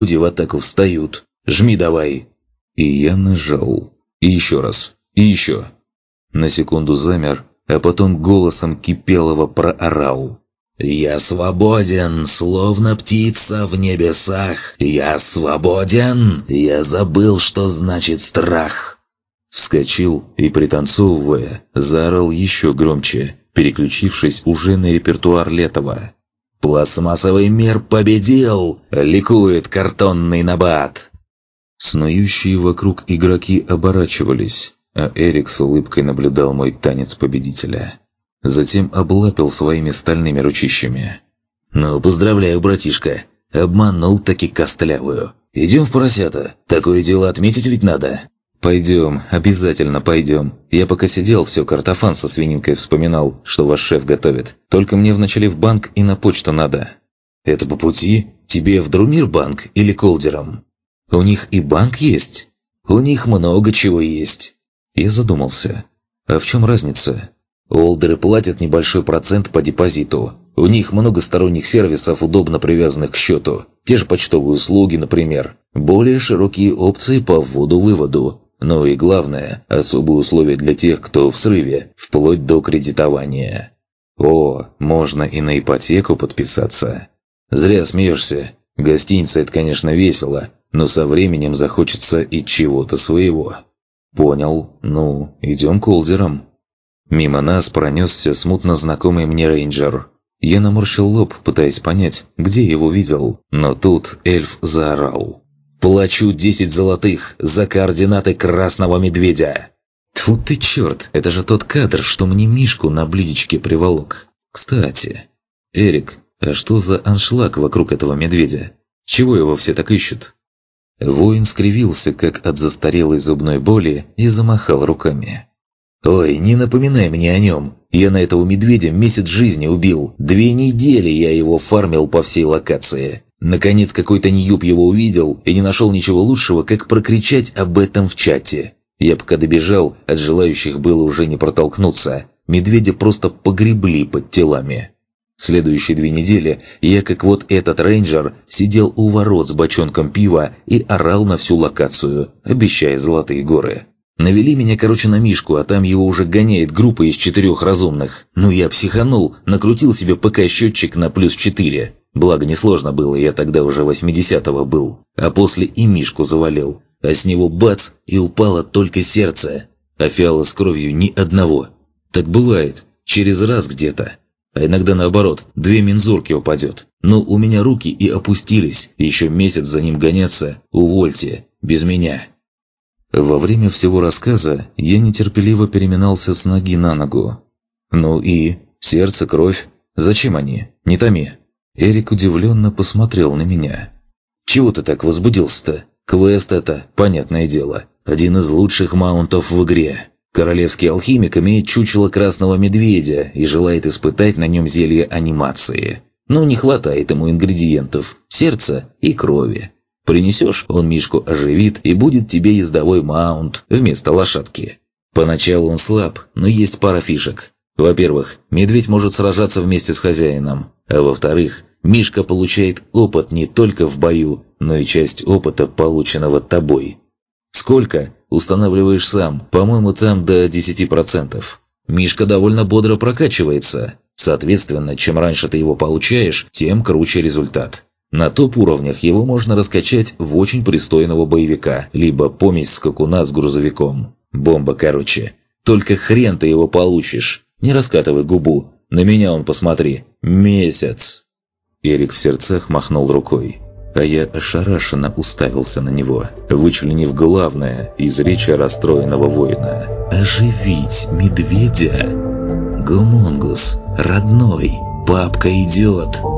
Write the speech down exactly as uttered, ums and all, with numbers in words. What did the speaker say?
люди в атаку встают. Жми давай!» И я нажал. И еще раз. И еще. На секунду замер, а потом голосом Кипелова проорал: «Я свободен, словно птица в небесах! Я свободен! Я забыл, что значит страх!» Вскочил и, пританцовывая, заорал еще громче, переключившись уже на репертуар Летова. «Пластмассовый мир победил! Ликует картонный набат!» Снующие вокруг игроки оборачивались, а Эрик с улыбкой наблюдал мой танец победителя. Затем облапил своими стальными ручищами. «Ну, поздравляю, братишка! Обманул таки костлявую! Идем в поросята! Такое дело отметить ведь надо!» «Пойдем, обязательно пойдем. Я пока сидел, все картофан со свининкой вспоминал, что ваш шеф готовит. Только мне вначале в банк и на почту надо». «Это по пути? Тебе в Друмирбанк или Колдером?» «У них и банк есть?» «У них много чего есть». Я задумался. «А в чем разница?» «Олдеры платят небольшой процент по депозиту. У них много сторонних сервисов, удобно привязанных к счету. Те же почтовые услуги, например. Более широкие опции по вводу-выводу. Ну и главное, особые условия для тех, кто в срыве, вплоть до кредитования. О, можно и на ипотеку подписаться. Зря смеешься. Гостиница – это, конечно, весело, но со временем захочется и чего-то своего». «Понял. Ну, идем к Олдерам». Мимо нас пронесся смутно знакомый мне рейнджер. Я наморщил лоб, пытаясь понять, где его видел, но тут эльф заорал: «Плачу десять золотых за координаты красного медведя!» Тьфу ты черт, это же тот кадр, что мне Мишку на блюдечке приволок. Кстати, Эрик, а что за аншлаг вокруг этого медведя? Чего его все так ищут? Воин скривился, как от застарелой зубной боли, и замахал руками. «Ой, не напоминай мне о нем. Я на этого медведя месяц жизни убил. Две недели я его фармил по всей локации. Наконец какой-то ньюб его увидел и не нашел ничего лучшего, как прокричать об этом в чате. Я пока добежал, от желающих было уже не протолкнуться. Медведя просто погребли под телами. Следующие две недели я, как вот этот рейнджер, сидел у ворот с бочонком пива и орал на всю локацию, обещая золотые горы. Навели меня, короче, на Мишку, а там его уже гоняет группа из четырех разумных. Ну я психанул, накрутил себе ПК-счетчик на плюс четыре. Благо несложно было, я тогда уже восьмидесятого был. А после и Мишку завалил. А с него бац, и упало только сердце. А фиала с кровью ни одного. Так бывает, через раз где-то. А иногда наоборот, две мензурки упадет. Но у меня руки и опустились. Еще месяц за ним гоняться, увольте, без меня. Во время всего рассказа я нетерпеливо переминался с ноги на ногу. «Ну и? Сердце, кровь? Зачем они? Не томи». Эрик удивленно посмотрел на меня. «Чего ты так возбудился-то? Квест это, понятное дело, один из лучших маунтов в игре. Королевский алхимик имеет чучело красного медведя и желает испытать на нем зелье анимации. Но не хватает ему ингредиентов, сердца и крови. Принесешь, он Мишку оживит и будет тебе ездовой маунт вместо лошадки. Поначалу он слаб, но есть пара фишек. Во-первых, медведь может сражаться вместе с хозяином. А во-вторых, Мишка получает опыт не только в бою, но и часть опыта, полученного тобой. Сколько? Устанавливаешь сам, по-моему, там до десяти процентов. Мишка довольно бодро прокачивается. Соответственно, чем раньше ты его получаешь, тем круче результат. На топ-уровнях его можно раскачать в очень пристойного боевика, либо помесь скакуна с грузовиком. Бомба, короче. Только хрен ты его получишь. Не раскатывай губу. На меня он посмотри. Месяц. Эрик в сердцах махнул рукой. А я ошарашенно уставился на него, вычленив главное из речи расстроенного воина. «Оживить медведя? Гомонгус, родной, папка идет!»